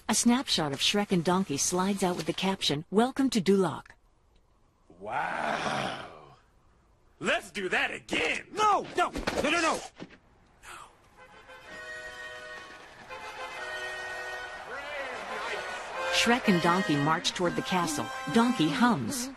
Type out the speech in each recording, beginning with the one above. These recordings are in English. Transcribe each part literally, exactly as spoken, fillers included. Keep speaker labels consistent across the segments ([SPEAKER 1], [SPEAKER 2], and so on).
[SPEAKER 1] A snapshot of Shrek and Donkey slides out with the caption, "Welcome to Duloc."
[SPEAKER 2] Wow. Let's do that again.
[SPEAKER 3] No, no, no, no, no.
[SPEAKER 1] Shrek and Donkey march toward the castle. Donkey hums.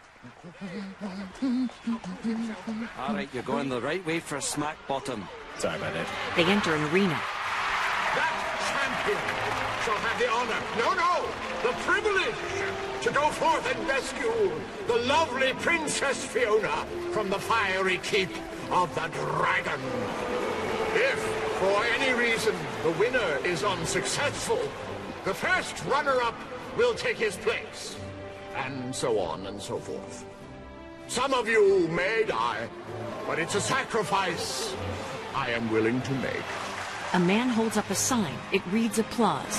[SPEAKER 3] All right, you're going the right way for smack bottom.
[SPEAKER 2] Sorry about that.
[SPEAKER 1] They enter an arena.
[SPEAKER 4] That champion shall have the honor, no, no, the privilege to go forth and rescue the lovely Princess Fiona from the fiery keep of the dragon. If, for any reason, the winner is unsuccessful, the first runner-up will take his place, and so on and so forth. Some of you may die, but it's a sacrifice I am willing to make.
[SPEAKER 1] A man holds up a sign. It reads applause.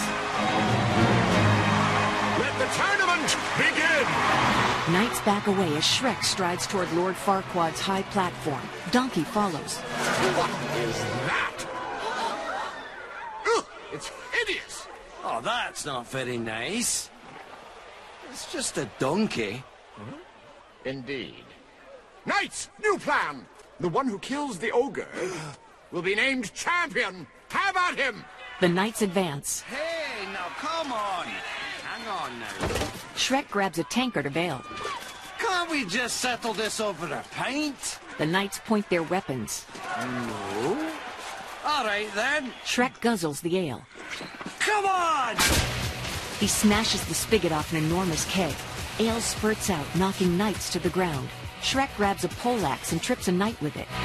[SPEAKER 4] Let the tournament begin!
[SPEAKER 1] Knights back away as Shrek strides toward Lord Farquaad's high platform. Donkey follows.
[SPEAKER 4] What is that? Ugh, it's hideous!
[SPEAKER 3] Oh, that's not very nice. It's just a donkey.
[SPEAKER 4] Indeed. Knights, new plan! The one who kills the ogre will be named champion. Have at him!
[SPEAKER 1] The knights advance.
[SPEAKER 3] Hey, now come on. Hang on now.
[SPEAKER 1] Shrek grabs a tankard of ale.
[SPEAKER 3] Can't we just settle this over a pint?
[SPEAKER 1] The knights point their weapons.
[SPEAKER 3] No. All right, then.
[SPEAKER 1] Shrek guzzles the ale.
[SPEAKER 3] Come on!
[SPEAKER 1] He smashes the spigot off an enormous keg. Ale spurts out, knocking knights to the ground. Shrek grabs a poleaxe and trips a knight with it.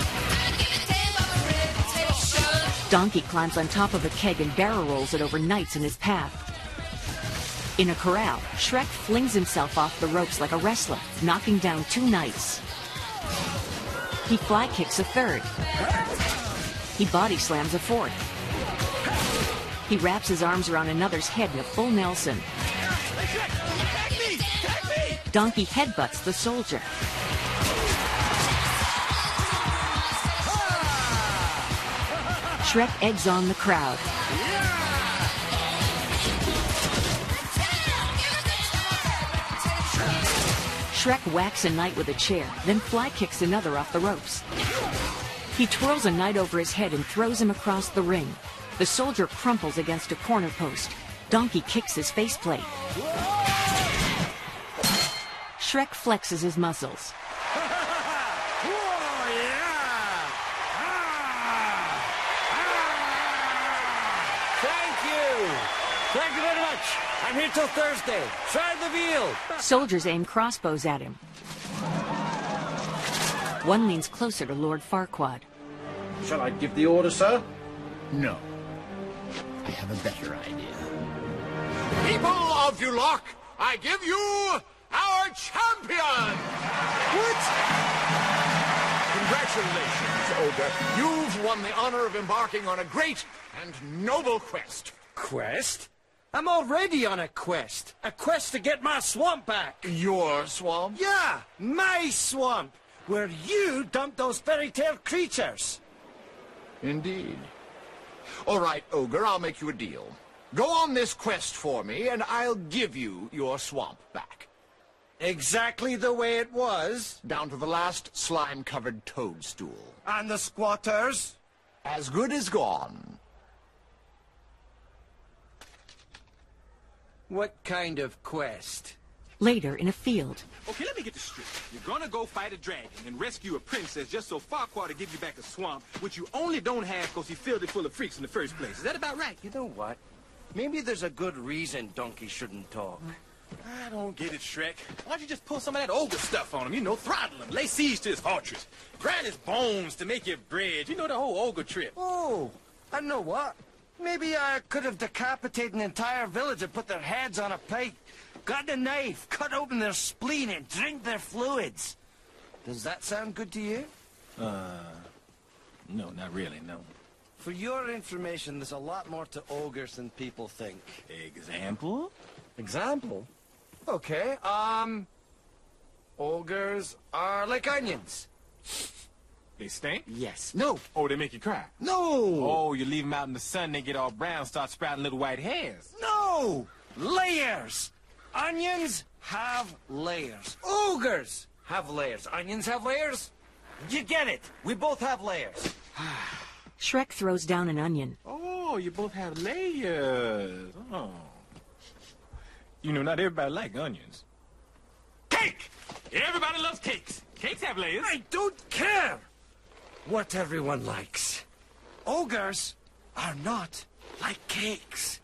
[SPEAKER 1] Donkey climbs on top of a keg and barrel rolls it over knights in his path. In a corral, Shrek flings himself off the ropes like a wrestler, knocking down two knights. He fly kicks a third. He body slams a fourth. He wraps his arms around another's head in a full Nelson. Donkey headbutts the soldier. Shrek eggs on the crowd. Shrek whacks a knight with a chair, then fly kicks another off the ropes. He twirls a knight over his head and throws him across the ring. The soldier crumples against a corner post. Donkey kicks his faceplate. Shrek flexes his muscles.
[SPEAKER 3] Thank you very much. I'm here till Thursday. Try the veal.
[SPEAKER 1] Soldiers aim crossbows at him. One leans closer to Lord Farquaad.
[SPEAKER 5] Shall I give the order, sir?
[SPEAKER 4] No. I have a better idea. People of Duloc, I give you our champion!
[SPEAKER 3] What?
[SPEAKER 4] Congratulations, Ogre. You've won the honor of embarking on a great and noble quest.
[SPEAKER 3] Quest? I'm already on a quest. A quest to get my swamp back.
[SPEAKER 4] Your swamp?
[SPEAKER 3] Yeah, my swamp, where you dumped those fairy tale creatures.
[SPEAKER 4] Indeed. All right, Ogre, I'll make you a deal. Go on this quest for me, and I'll give you your swamp back.
[SPEAKER 3] Exactly the way it was.
[SPEAKER 4] Down to the last slime-covered toadstool.
[SPEAKER 3] And the squatters?
[SPEAKER 4] As good as gone.
[SPEAKER 3] What kind of quest?
[SPEAKER 1] Later, in a field.
[SPEAKER 2] Okay, let me get this straight. You're gonna go fight a dragon and rescue a princess just so Farquaad to give you back a swamp, which you only don't have because he filled it full of freaks in the first place. Is that about right?
[SPEAKER 3] You know what? Maybe there's a good reason Donkey shouldn't talk.
[SPEAKER 2] I don't get it, Shrek. Why don't you just pull some of that ogre stuff on him? You know, throttle him, lay siege to his fortress, grind his bones to make your bread. You know the whole ogre trip.
[SPEAKER 3] Oh, I know what. Maybe I could have decapitated an entire village and put their heads on a plate, got a knife, cut open their spleen and drink their fluids. Does that sound good to you?
[SPEAKER 2] Uh, no, not really, no.
[SPEAKER 3] For your information, there's a lot more to ogres than people think.
[SPEAKER 2] Example?
[SPEAKER 3] Example? Okay, um... ogres are like onions.
[SPEAKER 2] They stink?
[SPEAKER 3] Yes. No.
[SPEAKER 2] Oh, they make you cry?
[SPEAKER 3] No.
[SPEAKER 2] Oh, you leave them out in the sun, they get all brown, start sprouting little white hairs.
[SPEAKER 3] No. Layers. Onions have layers. Ogres have layers. Onions have layers. You get it. We both have layers.
[SPEAKER 1] Shrek throws down an onion.
[SPEAKER 2] Oh, you both have layers. Oh. You know, not everybody likes onions. Cake! Everybody loves cakes. Cakes have layers.
[SPEAKER 3] I don't care what everyone likes. Ogres are not like cakes.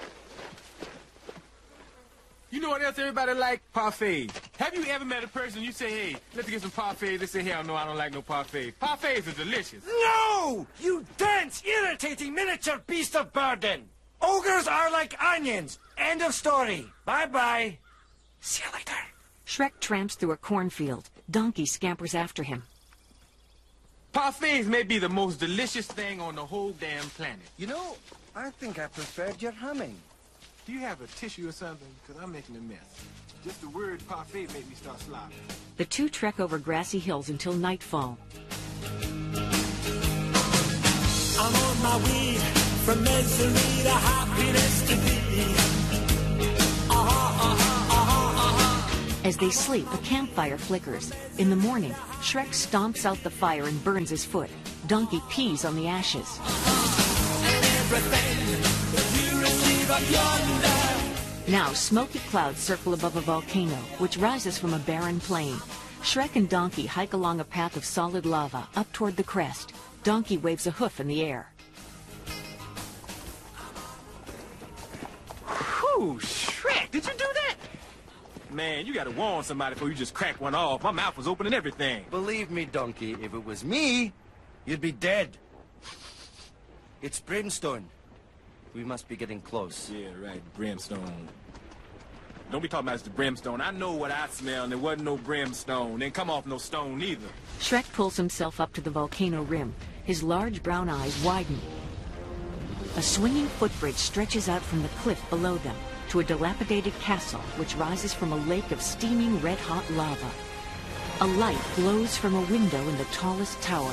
[SPEAKER 2] You know what else everybody like? Parfaits. Have you ever met a person you say, hey, let's get some parfaits? They say, hell no, I don't like no parfaits. Parfaits are delicious.
[SPEAKER 3] No! You dense, irritating miniature beast of burden! Ogres are like onions. End of story. Bye-bye. See you later.
[SPEAKER 1] Shrek tramps through a cornfield. Donkey scampers after him.
[SPEAKER 2] Parfaits may be the most delicious thing on the whole damn planet.
[SPEAKER 3] You know, I think I preferred your humming.
[SPEAKER 2] Do you have a tissue or something? Because I'm making a mess. Just the word parfait made me start slobbering.
[SPEAKER 1] The two trek over grassy hills until nightfall.
[SPEAKER 6] I'm on my way from misery to happiness to be. Uh-huh, uh-huh, uh-huh, uh-huh.
[SPEAKER 1] As they sleep, a campfire flickers. In the morning, Shrek stomps out the fire and burns his foot. Donkey pees on the ashes.
[SPEAKER 6] And everything that you receive up yonder.
[SPEAKER 1] Now, smoky clouds circle above a volcano, which rises from a barren plain. Shrek and Donkey hike along a path of solid lava up toward the crest. Donkey waves a hoof in the air.
[SPEAKER 2] Whew, Shrek, did you do that? Man, you gotta warn somebody before you just crack one off. My mouth was open and everything.
[SPEAKER 3] Believe me, Donkey, if it was me, you'd be dead. It's brimstone. We must be getting close.
[SPEAKER 2] Yeah, right, brimstone. Don't be talking about it's the brimstone. I know what I smell, and there wasn't no brimstone. Didn't come off no stone either.
[SPEAKER 1] Shrek pulls himself up to the volcano rim. His large brown eyes widen. A swinging footbridge stretches out from the cliff below them to a dilapidated castle which rises from a lake of steaming red-hot lava. A light glows from a window in the tallest tower.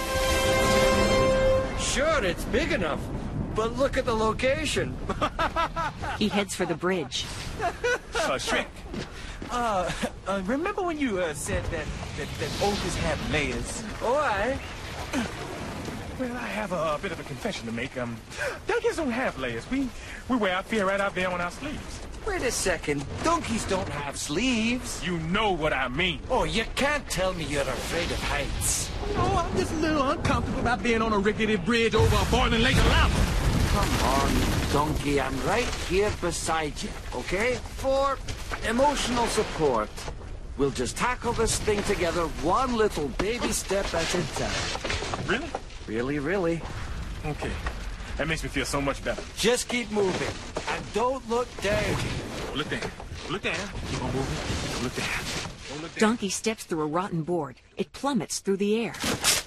[SPEAKER 3] Sure, it's big enough, but look at the location.
[SPEAKER 1] He heads for the bridge.
[SPEAKER 2] Uh, Shrek.
[SPEAKER 7] Uh, uh, remember when you uh, said that, that, that ogres have layers?
[SPEAKER 3] Oh, aye.
[SPEAKER 2] Well, I have a, a bit of a confession to make. Um, donkeys don't have layers. We we wear our fear right out there on our sleeves.
[SPEAKER 3] Wait a second. Donkeys don't have sleeves.
[SPEAKER 2] You know what I mean.
[SPEAKER 3] Oh, you can't tell me you're afraid of heights.
[SPEAKER 2] Oh, I'm just a little uncomfortable about being on a rickety bridge over a boiling lake of lava.
[SPEAKER 3] Come on, Donkey. I'm right here beside you, okay? For emotional support. We'll just tackle this thing together one little baby step at a time.
[SPEAKER 2] Really?
[SPEAKER 3] Really, really.
[SPEAKER 2] Okay. That makes me feel so much better.
[SPEAKER 3] Just keep moving. And don't look down.
[SPEAKER 2] Don't look down. Don't look down. Keep on moving. Don't look down. Don't look down.
[SPEAKER 1] Donkey steps through a rotten board. It plummets through the air.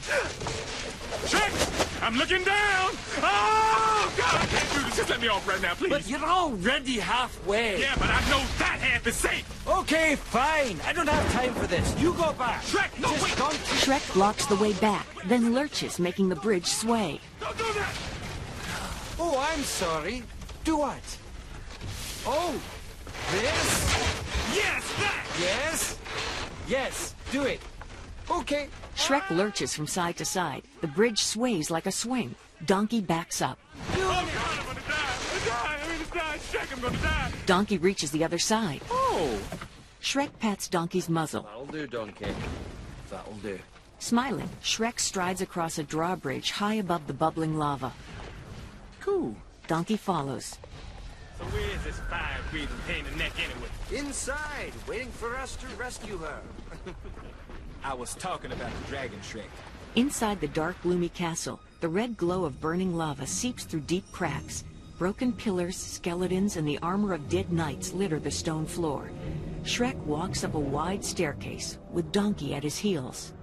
[SPEAKER 2] Shrek! I'm looking down! Oh, God, I can't do this. Just let me off right now, please.
[SPEAKER 3] But you're already halfway.
[SPEAKER 2] Yeah, but I know that half is safe.
[SPEAKER 3] Okay, fine. I don't have time for this. You go back.
[SPEAKER 2] Shrek, no,
[SPEAKER 3] Just
[SPEAKER 2] wait.
[SPEAKER 3] Donkey.
[SPEAKER 1] Shrek blocks the way back, then lurches, making the bridge sway.
[SPEAKER 2] Don't do that.
[SPEAKER 3] Oh, I'm sorry. Do what? Oh, this?
[SPEAKER 2] Yes, that.
[SPEAKER 3] Yes? Yes, do it. Okay.
[SPEAKER 1] Shrek lurches from side to side. The bridge sways like a swing. Donkey backs up.
[SPEAKER 2] Oh, God, I'm gonna die. I'm gonna die. I'm gonna die. Shrek, I'm gonna die.
[SPEAKER 1] Donkey reaches the other side.
[SPEAKER 2] Oh.
[SPEAKER 1] Shrek pats Donkey's muzzle.
[SPEAKER 3] That'll do, Donkey. That'll do.
[SPEAKER 1] Smiling, Shrek strides across a drawbridge high above the bubbling lava.
[SPEAKER 2] Cool.
[SPEAKER 1] Donkey follows.
[SPEAKER 2] So where is this fire-breathing pain in the neck anyway?
[SPEAKER 3] Inside, waiting for us to rescue her.
[SPEAKER 2] I was talking about the dragon, Shrek.
[SPEAKER 1] Inside the dark, gloomy castle, the red glow of burning lava seeps through deep cracks. Broken pillars, skeletons, and the armor of dead knights litter the stone floor. Shrek walks up a wide staircase, with Donkey at his heels.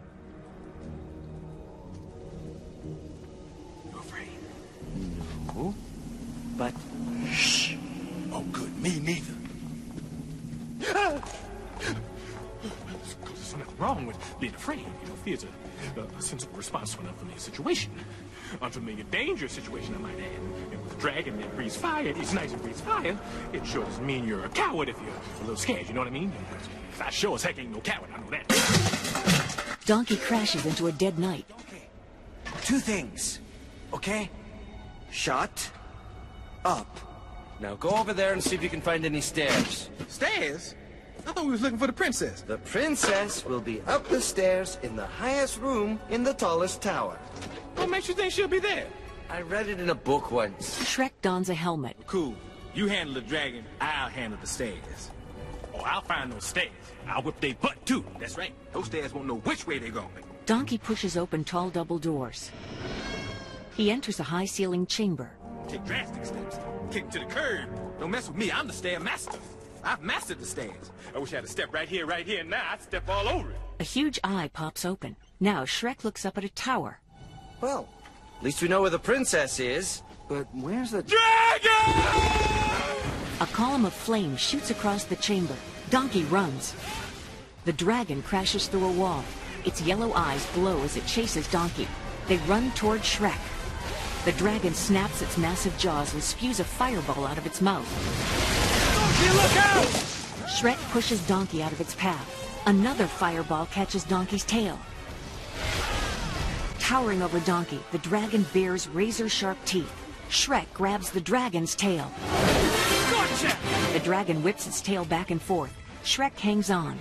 [SPEAKER 2] You afraid?
[SPEAKER 3] No, but...
[SPEAKER 2] Shh. Oh, good. Me neither. Let's go to some wrong with being afraid. You know, fear is a, a sensible response to an unfamiliar situation. Unfamiliar, dangerous situation, I might add. And with a dragon that breathes fire, it's nice and breathes fire. It sure doesn't mean you're a coward if you're a little scared, you know what I mean? I sure as heck ain't no coward, I know that.
[SPEAKER 1] Donkey crashes into a dead knight.
[SPEAKER 3] Okay. Two things, okay? Shut up. Now go over there and see if you can find any stairs.
[SPEAKER 2] Stairs? I thought we was looking for the princess.
[SPEAKER 3] The princess will be up the stairs in the highest room in the tallest tower.
[SPEAKER 2] What makes you think she'll be there?
[SPEAKER 3] I read it in a book once.
[SPEAKER 1] Shrek dons a helmet.
[SPEAKER 2] Cool. You handle the dragon, I'll handle the stairs. Oh, I'll find those stairs. I'll whip they butt, too. That's right. Those stairs won't know which way they're going.
[SPEAKER 1] Donkey pushes open tall double doors. He enters a high-ceilinged chamber.
[SPEAKER 2] Take drastic steps. Kick to the curb. Don't mess with me. I'm the stair master. I've mastered the stairs. I wish I had a step right here, right here, now I'd step all over it.
[SPEAKER 1] A huge eye pops open. Now Shrek looks up at a tower.
[SPEAKER 3] Well, at least we know where the princess is. But where's the...
[SPEAKER 2] Dragon!
[SPEAKER 1] A column of flame shoots across the chamber. Donkey runs. The dragon crashes through a wall. Its yellow eyes glow as it chases Donkey. They run toward Shrek. The dragon snaps its massive jaws and spews a fireball out of its mouth.
[SPEAKER 2] Donkey, look out!
[SPEAKER 1] Shrek pushes Donkey out of its path. Another fireball catches Donkey's tail. Towering over Donkey, the dragon bears razor-sharp teeth. Shrek grabs the dragon's tail.
[SPEAKER 2] Gotcha!
[SPEAKER 1] The dragon whips its tail back and forth. Shrek hangs on.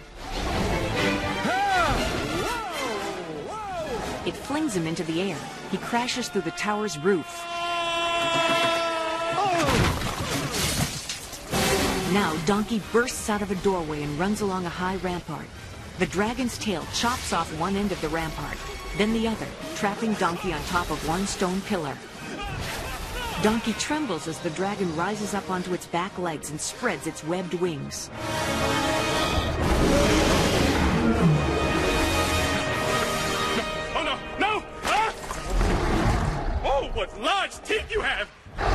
[SPEAKER 1] It flings him into the air. He crashes through the tower's roof. Now Donkey bursts out of a doorway and runs along a high rampart. The dragon's tail chops off one end of the rampart, then the other, trapping Donkey on top of one stone pillar. Donkey trembles as the dragon rises up onto its back legs and spreads its webbed wings.
[SPEAKER 2] Oh, no, no! Ah! Oh, what large teeth you have!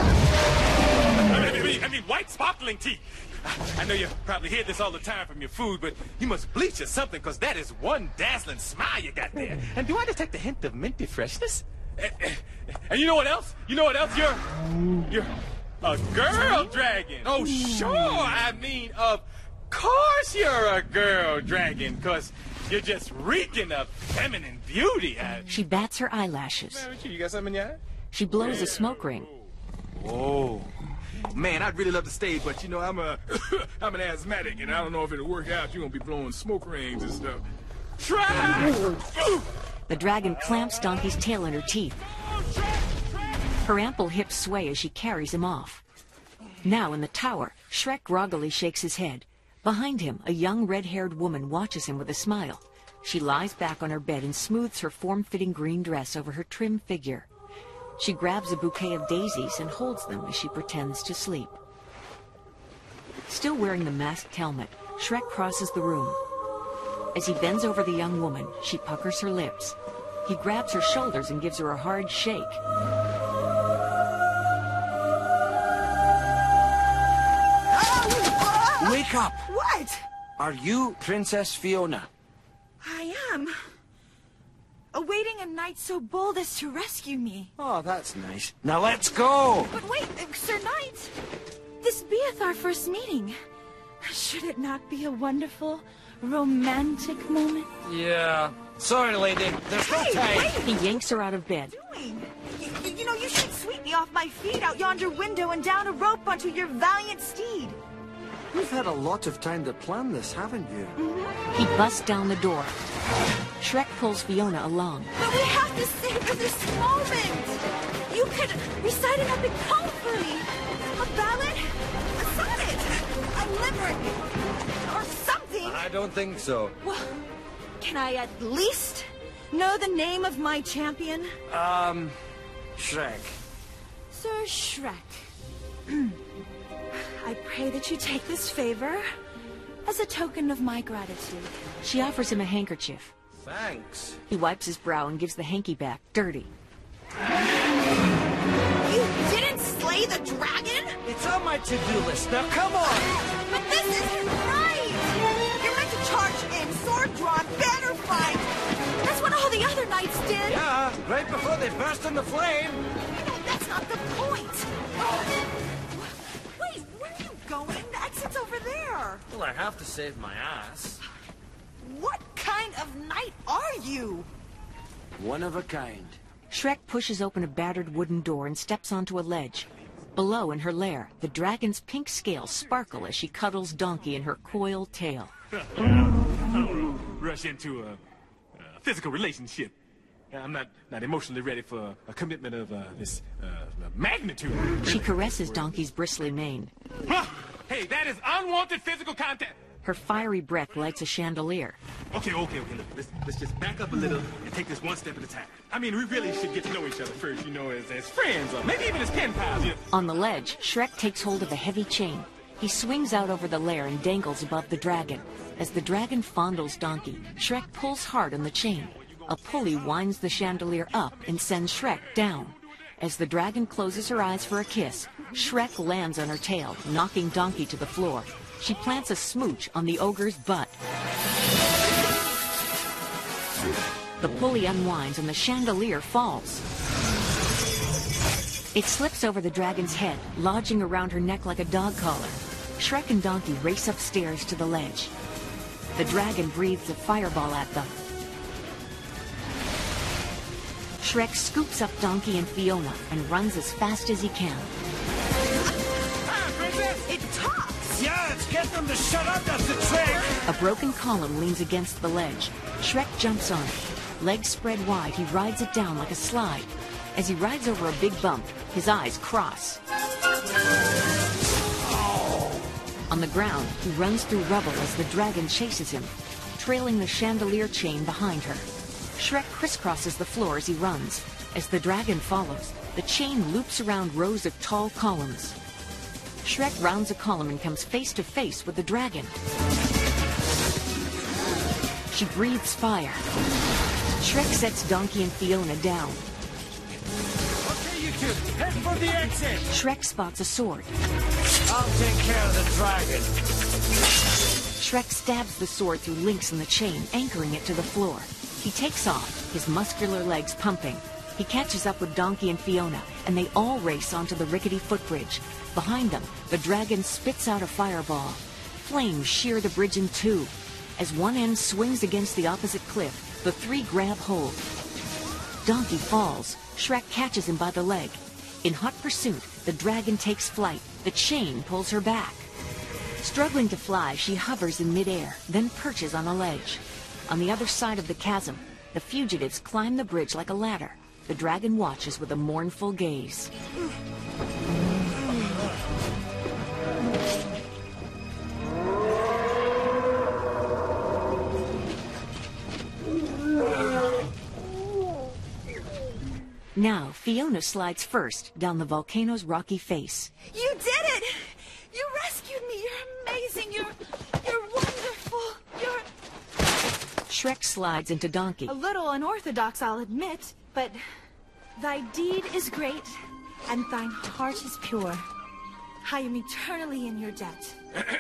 [SPEAKER 2] I mean, I mean, white sparkling teeth. I know you probably hear this all the time from your food, but you must bleach or something, because that is one dazzling smile you got there. And do I detect a hint of minty freshness? And you know what else? You know what else? You're... You're a girl dragon. Oh, sure. I mean, of course you're a girl dragon, because you're just reeking of feminine beauty. I...
[SPEAKER 1] She bats her eyelashes.
[SPEAKER 2] Man, you got something in your eye?
[SPEAKER 1] She blows a smoke ring.
[SPEAKER 2] Oh. Man, I'd really love to stay, but you know, I'm a I'm an asthmatic, and I don't know if it'll work out. You're gonna be blowing smoke rings and stuff. Try!
[SPEAKER 1] The dragon clamps Donkey's tail in her teeth. Her ample hips sway as she carries him off. Now in the tower, Shrek groggily shakes his head. Behind him, a young red-haired woman watches him with a smile. She lies back on her bed and smooths her form-fitting green dress over her trim figure. She grabs a bouquet of daisies and holds them as she pretends to sleep. Still wearing the masked helmet, Shrek crosses the room. As he bends over the young woman, she puckers her lips. He grabs her shoulders and gives her a hard shake.
[SPEAKER 3] Wake up!
[SPEAKER 8] What?
[SPEAKER 3] Are you Princess Fiona?
[SPEAKER 8] I am. Awaiting a knight so bold as to rescue me.
[SPEAKER 3] Oh, that's nice. Now let's go!
[SPEAKER 8] But wait, uh, Sir Knight. This beeth our first meeting. Should it not be a wonderful, romantic moment?
[SPEAKER 3] Yeah. Sorry, lady. There's no
[SPEAKER 8] Hey,
[SPEAKER 3] time.
[SPEAKER 8] wait!
[SPEAKER 1] He yanks her out of bed.
[SPEAKER 8] Doing? You, you know, you should sweep me off my feet out yonder window and down a rope onto your valiant steed.
[SPEAKER 3] You've had a lot of time to plan this, haven't you?
[SPEAKER 8] Mm-hmm.
[SPEAKER 1] He busts down the door. Shrek pulls Fiona along.
[SPEAKER 8] But we have to savor this moment. You could recite an epic poem for me. A ballad, a sonnet, a limerick, or something.
[SPEAKER 3] I don't think so.
[SPEAKER 8] Well, can I at least know the name of my champion?
[SPEAKER 3] Um, Shrek.
[SPEAKER 8] Sir Shrek. I pray that you take this favor as a token of my gratitude.
[SPEAKER 1] She offers him a handkerchief.
[SPEAKER 3] Thanks.
[SPEAKER 1] He wipes his brow and gives the hanky back, dirty.
[SPEAKER 8] You didn't slay the dragon?
[SPEAKER 3] It's on my to-do list. Now, come on!
[SPEAKER 8] But this isn't right! You're meant to charge in, sword drawn, banner
[SPEAKER 3] right before they burst into flame.
[SPEAKER 8] No, that's not the point. Oh. Wait, where are you going? The exit's over there.
[SPEAKER 3] Well, I have to save my ass.
[SPEAKER 8] What kind of knight are you?
[SPEAKER 3] One of a kind.
[SPEAKER 1] Shrek pushes open a battered wooden door and steps onto a ledge. Below, in her lair, the dragon's pink scales sparkle as she cuddles Donkey in her coiled tail.
[SPEAKER 2] I don't want to rush into a, a physical relationship. I'm not, not emotionally ready for a commitment of uh, this uh, magnitude.
[SPEAKER 1] She caresses Donkey's bristly mane.
[SPEAKER 2] Hey, that is unwanted physical contact.
[SPEAKER 1] Her fiery breath lights a chandelier.
[SPEAKER 2] Okay, okay, okay. Look, let's, let's just back up a little and take this one step at a time. I mean, we really should get to know each other first, you know, as, as friends, or maybe even as pen pals. You know?
[SPEAKER 1] On the ledge, Shrek takes hold of a heavy chain. He swings out over the lair and dangles above the dragon. As the dragon fondles Donkey, Shrek pulls hard on the chain. A pulley winds the chandelier up and sends Shrek down. As the dragon closes her eyes for a kiss, Shrek lands on her tail, knocking Donkey to the floor. She plants a smooch on the ogre's butt. The pulley unwinds and the chandelier falls. It slips over the dragon's head, lodging around her neck like a dog collar. Shrek and Donkey race upstairs to the ledge. The dragon breathes a fireball at them. Shrek scoops up Donkey and Fiona and runs as fast as he can.
[SPEAKER 3] Ah, Princess!
[SPEAKER 8] It talks!
[SPEAKER 3] Yeah, it's get them to shut up, that's the trick!
[SPEAKER 1] A broken column leans against the ledge. Shrek jumps on it. Legs spread wide, he rides it down like a slide. As he rides over a big bump, his eyes cross. On the ground, he runs through rubble as the dragon chases him, trailing the chandelier chain behind her. Shrek crisscrosses the floor as he runs. As the dragon follows, the chain loops around rows of tall columns. Shrek rounds a column and comes face to face with the dragon. She breathes fire. Shrek sets Donkey and Fiona down.
[SPEAKER 3] Okay, you two, head for the exit!
[SPEAKER 1] Shrek spots a sword.
[SPEAKER 3] I'll take care of the dragon.
[SPEAKER 1] Shrek stabs the sword through links in the chain, anchoring it to the floor. He takes off, his muscular legs pumping. He catches up with Donkey and Fiona, and they all race onto the rickety footbridge. Behind them, the dragon spits out a fireball. Flames shear the bridge in two. As one end swings against the opposite cliff, the three grab hold. Donkey falls. Shrek catches him by the leg. In hot pursuit, the dragon takes flight. The chain pulls her back. Struggling to fly, she hovers in midair, then perches on a ledge. On the other side of the chasm, the fugitives climb the bridge like a ladder. The dragon watches with a mournful gaze. Now, Fiona slides first down the volcano's rocky face.
[SPEAKER 8] You did it! You rescued me! You're amazing! You're... you're wonderful! You're...
[SPEAKER 1] Shrek slides into Donkey.
[SPEAKER 8] A little unorthodox, I'll admit, but thy deed is great, and thine heart is pure. I am eternally in your debt.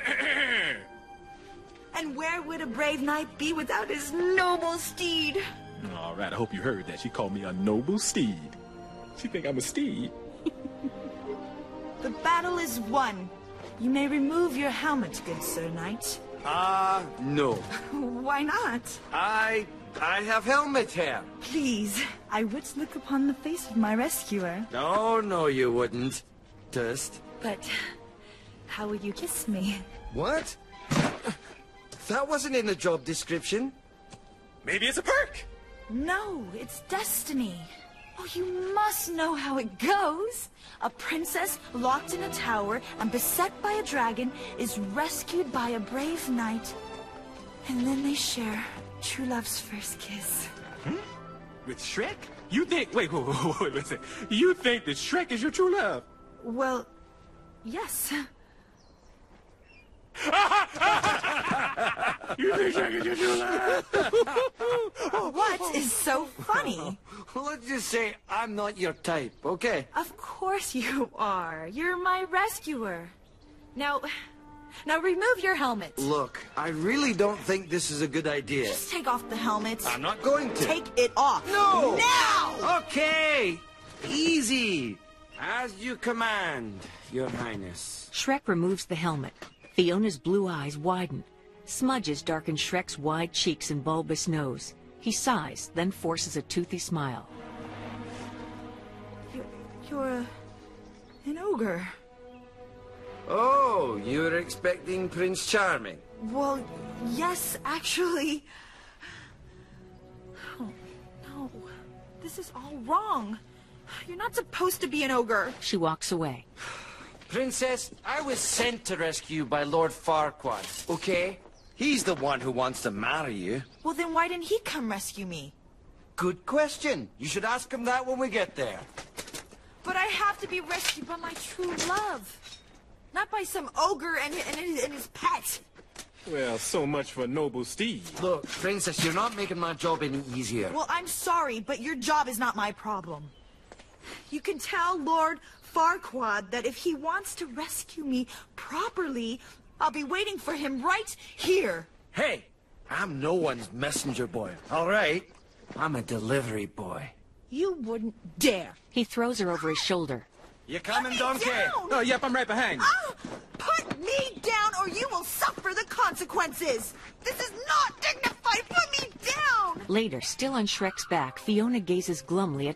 [SPEAKER 8] And where would a brave knight be without his noble steed?
[SPEAKER 2] All right, I hope you heard that. She called me a noble steed. She think I'm a steed.
[SPEAKER 8] The battle is won. You may remove your helmet, good Sir Knight.
[SPEAKER 3] Ah, uh, no.
[SPEAKER 8] Why not?
[SPEAKER 3] I... I have helmet hair.
[SPEAKER 8] Please, I would look upon the face of my rescuer.
[SPEAKER 3] No, no, you wouldn't. Just...
[SPEAKER 8] But how would you kiss me?
[SPEAKER 3] What? That wasn't in the job description.
[SPEAKER 2] Maybe it's a perk.
[SPEAKER 8] No, it's destiny. Oh, you must know how it goes. A princess locked in a tower and beset by a dragon is rescued by a brave knight. And then they share true love's first kiss.
[SPEAKER 2] Hmm? With Shrek? You think... Wait, wait, wait, wait, listen. You think that Shrek is your true love?
[SPEAKER 8] Well, yes.
[SPEAKER 2] You think Shrek is your true love?
[SPEAKER 8] What is so funny?
[SPEAKER 3] Well, let's just say I'm not your type, okay?
[SPEAKER 8] Of course you are. You're my rescuer. Now, Now remove your helmet.
[SPEAKER 3] Look, I really don't think this is a good idea.
[SPEAKER 8] Just take off the helmet.
[SPEAKER 3] I'm not going to.
[SPEAKER 8] Take it off.
[SPEAKER 3] No!
[SPEAKER 8] Now!
[SPEAKER 3] Okay! Easy! As you command, Your Highness.
[SPEAKER 1] Shrek removes the helmet. Fiona's blue eyes widen. Smudges darken Shrek's wide cheeks and bulbous nose. He sighs, then forces a toothy smile.
[SPEAKER 8] You're, you're a, an ogre.
[SPEAKER 3] Oh, you were expecting Prince Charming?
[SPEAKER 8] Well, yes, actually. Oh, no. This is all wrong. You're not supposed to be an ogre.
[SPEAKER 1] She walks away.
[SPEAKER 3] Princess, I was sent to rescue you by Lord Farquaad, okay? He's the one who wants to marry you.
[SPEAKER 8] Well, then why didn't he come rescue me?
[SPEAKER 3] Good question. You should ask him that when we get there.
[SPEAKER 8] But I have to be rescued by my true love. Not by some ogre and, and, his, and his pet.
[SPEAKER 2] Well, so much for noble Steve.
[SPEAKER 3] Look, Princess, you're not making my job any easier.
[SPEAKER 8] Well, I'm sorry, but your job is not my problem. You can tell Lord Farquaad that if he wants to rescue me properly, I'll be waiting for him right here.
[SPEAKER 3] Hey, I'm no one's messenger boy, all right? I'm a delivery boy.
[SPEAKER 8] You wouldn't dare.
[SPEAKER 1] He throws her over his shoulder.
[SPEAKER 3] You coming,
[SPEAKER 8] Put me
[SPEAKER 3] donkey?
[SPEAKER 8] down!
[SPEAKER 2] Oh, yep, I'm right behind you.
[SPEAKER 8] Ah! Put me down or you will suffer the consequences! This is not dignified! Put me down!
[SPEAKER 1] Later, still on Shrek's back, Fiona gazes glumly at